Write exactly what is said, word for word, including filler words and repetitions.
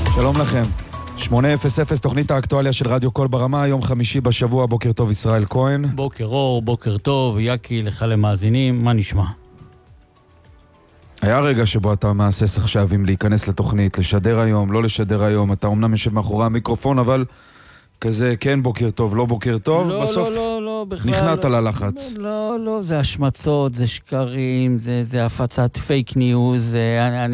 שלום לכם. שמונה אפס אפס, תוכנית האקטואליה של רדיו קול ברמה, יום חמישי בשבוע. בוקר טוב ישראל כהן. בוקר אור, בוקר טוב, יקי לך למאזינים, מה נשמע? היה רגע שבו אתה מעסס עכשיו אם להיכנס לתוכנית, לשדר היום, לא לשדר היום, אתה אומנם יושב מאחורי המיקרופון, אבל כזה כן בוקר טוב, לא בוקר טוב, לא, בסוף לא, לא, לא, בכלל נכנעת לא. ללחץ. לא, לא, זה השמצות, זה שקרים, זה, זה הפצת פייק ניוז, זה, אני,